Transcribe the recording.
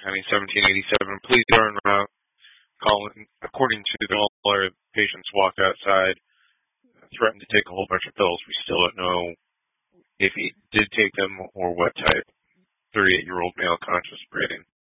County 1787. Police are en route. Calling, according to the caller, patients walked outside, threatened to take a whole bunch of pills. We still don't know if he did take them or what type. 38-year-old male, conscious, breathing.